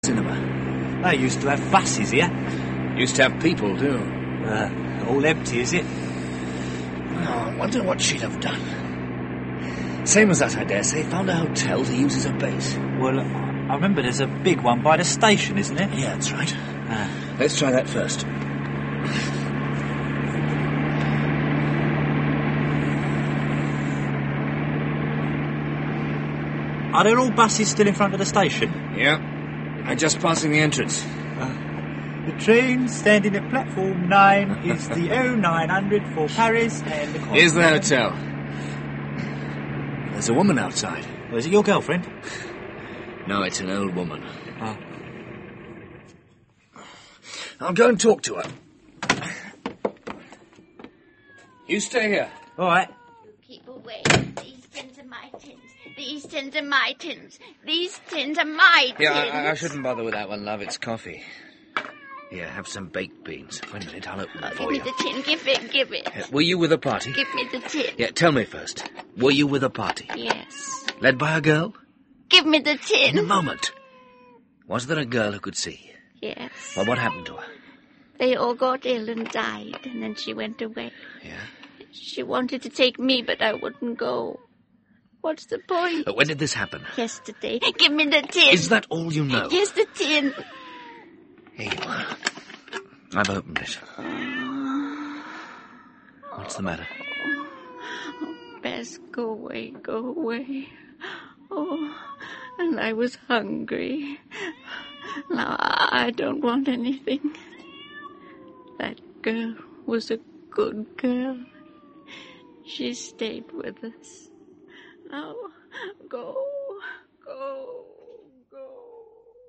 cinema. They used to have buses here. Used to have people, too. All empty, is it? Well, I wonder what she'd have done. Same as us, I dare say. Found a hotel to use as a base. Well, I remember there's a big one by the station, isn't there? Yeah, that's right. Let's try that first. Are there all buses still in front of the station? Yeah. I'm just passing the entrance. The train standing at platform 9 is the 0900 for Paris and the... Here's the hotel. There's a woman outside. Oh, is it your girlfriend? No, it's an old woman. Oh. I'll go and talk to her. You stay here. All right. You keep away. These tins are my tins. These tins are my tins. These tins are my tins. Yeah, I shouldn't bother with that one, love. It's coffee. Here, have some baked beans. Wait a minute, I'll open it for you. Give me the tin. Give it. Were you with a party? Give me the tin. Yeah, tell me first. Were you with a party? Yes. Led by a girl? Give me the tin. In a moment. Was there a girl who could see? Yes. Well, what happened to her? They all got ill and died, and then she went away. Yeah? She wanted to take me, but I wouldn't go. What's the point? When did this happen? Yesterday. Give me the tin. Is that all you know? Yes, the tin. Here you are. I've opened it. What's the matter? Bess, go away, go away. Oh, and I was hungry. Now I don't want anything. That girl was a good girl. She stayed with us. Now, go.